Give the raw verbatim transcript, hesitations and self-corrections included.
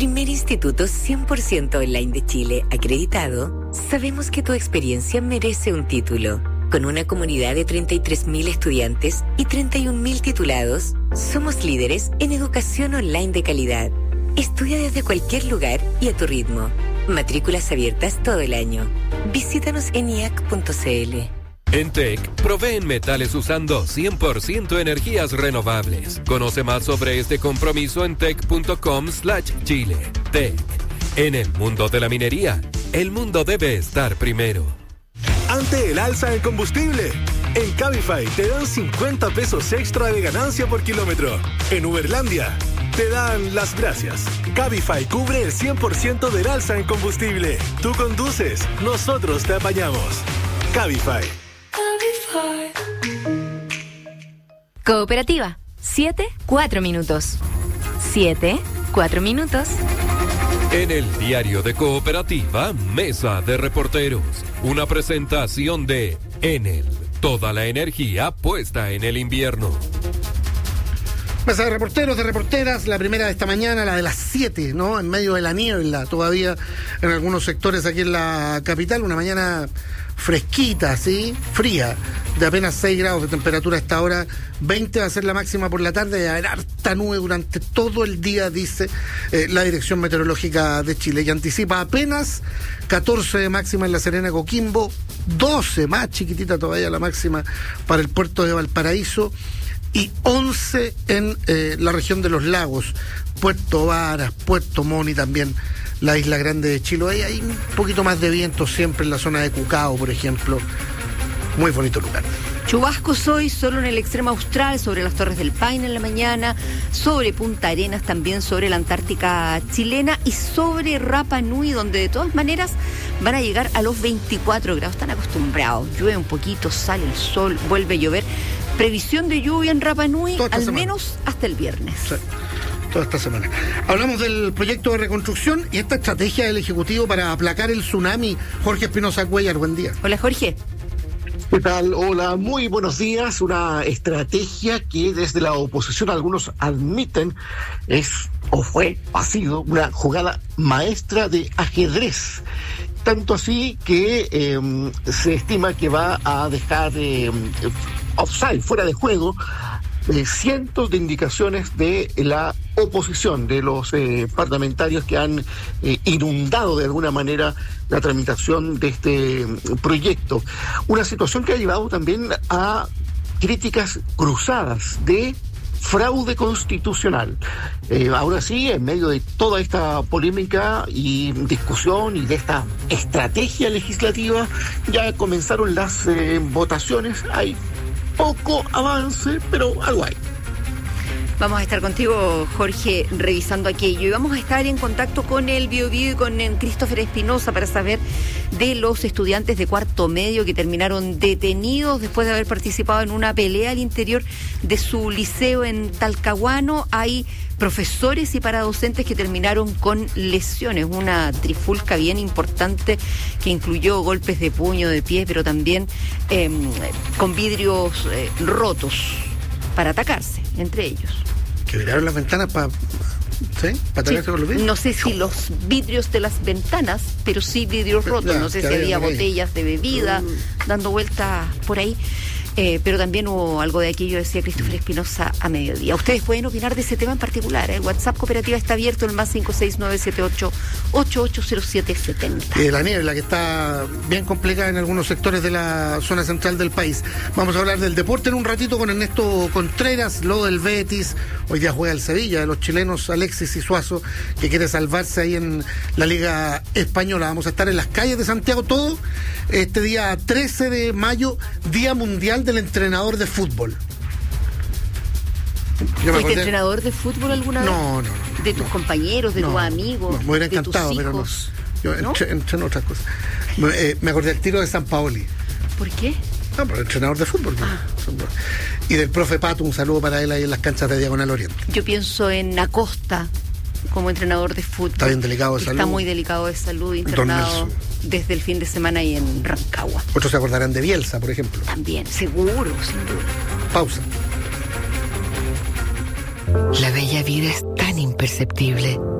primer instituto cien por ciento online de Chile acreditado, sabemos que tu experiencia merece un título. Con una comunidad de treinta y tres mil estudiantes y treinta y un mil titulados, somos líderes en educación online de calidad. Estudia desde cualquier lugar y a tu ritmo. Matrículas abiertas todo el año. Visítanos en i a c punto c l. En T E C proveen metales usando cien por ciento energías renovables. Conoce más sobre este compromiso en tec punto com slash chile. T E C. En el mundo de la minería, el mundo debe estar primero. Ante el alza en combustible, en Cabify te dan cincuenta pesos extra de ganancia por kilómetro. En Uberlandia te dan las gracias. Cabify cubre el cien por ciento del alza en combustible. Tú conduces, nosotros te apañamos. Cabify. Cooperativa. Siete, cuatro minutos. Siete, cuatro minutos. En el diario de Cooperativa, Mesa de Reporteros. Una presentación de Enel. Toda la energía puesta en el invierno. Mesa de reporteros, de reporteras, la primera de esta mañana, la de las siete, ¿no? En medio de la niebla, todavía en algunos sectores aquí en la capital, una mañana fresquita, ¿sí? Fría, de apenas seis grados de temperatura a esta hora, veinte va a ser la máxima por la tarde, y va a haber harta nube durante todo el día, dice eh, la Dirección Meteorológica de Chile, y anticipa apenas catorce de máxima en La Serena, Coquimbo, doce, más chiquitita todavía la máxima para el puerto de Valparaíso, y once en eh, la región de los lagos, Puerto Varas, Puerto Montt y también la Isla Grande de Chiloé. Hay un poquito más de viento siempre en la zona de Cucao, por ejemplo. Muy bonito lugar. Chubascos hoy solo en el extremo austral, sobre las Torres del Paine en la mañana, sobre Punta Arenas, también sobre la Antártica chilena y sobre Rapa Nui, donde de todas maneras van a llegar a los veinticuatro grados. Están acostumbrados. Llueve un poquito, sale el sol, vuelve a llover. Previsión de lluvia en Rapa Nui al semana. Menos hasta el viernes. Sí, toda esta semana. Hablamos del proyecto de reconstrucción y esta estrategia del Ejecutivo para aplacar el tsunami. Jorge Espinosa Cuellar, buen día. Hola, Jorge. ¿Qué tal? Hola, muy buenos días. Una estrategia que desde la oposición algunos admiten es o fue, ha sido una jugada maestra de ajedrez. Tanto así que eh, se estima que va a dejar eh, offside, fuera de juego, eh, cientos de indicaciones de la oposición, de los eh, parlamentarios que han eh, inundado de alguna manera la tramitación de este proyecto. Una situación que ha llevado también a críticas cruzadas de fraude constitucional. Eh, ahora sí, en medio de toda esta polémica y discusión y de esta estrategia legislativa, ya comenzaron las eh, votaciones. Hay poco avance, pero algo hay. Vamos a estar contigo, Jorge, revisando aquello. Y vamos a estar en contacto con el Biobío y con Christopher Espinosa para saber de los estudiantes de cuarto medio que terminaron detenidos después de haber participado en una pelea al interior de su liceo en Talcahuano. Hay profesores y paradocentes que terminaron con lesiones, una trifulca bien importante que incluyó golpes de puño, de pie, pero también eh, con vidrios eh, rotos para atacarse entre ellos. Que viraron las ventanas para ¿sí? ¿Para atacarse sí, con los vidrios? No sé si los vidrios de las ventanas, pero sí vidrios rotos. Ya, no sé si había botellas de bebida uh. dando vueltas por ahí. Eh, pero también hubo algo de aquello, decía Christopher Espinosa, a mediodía. Ustedes pueden opinar de ese tema en particular. El WhatsApp Cooperativa está abierto, el más cinco seis nueve siete ocho ocho ocho cero siete siete cero. Y la niebla que está bien complicada en algunos sectores de la zona central del país. Vamos a hablar del deporte en un ratito con Ernesto Contreras, lo del Betis. Hoy día juega el Sevilla, de los chilenos Alexis y Suazo, que quiere salvarse ahí en la Liga Española. Vamos a estar en las calles de Santiago todo este día trece de mayo, Día Mundial del Entrenador de Fútbol. ¿Fuiste entrenador de fútbol alguna vez? No, no, no. ¿De tus no, compañeros, de no, tus amigos? No, me hubiera encantado, pero no. Yo ¿No? Entre, entre en otras cosas. Me, eh, me acordé del tiro de San Paoli. ¿Por qué? No, pero entrenador de fútbol. Ah. Y del profe Pato, un saludo para él ahí en las canchas de Diagonal Oriente. Yo pienso en Acosta como entrenador de fútbol. Está bien delicado de está salud. Está muy delicado de salud, internado desde el fin de semana ahí en Rancagua. Otros se acordarán de Bielsa, por ejemplo. También, seguro, sin duda. Pausa. La bella vida es tan imperceptible.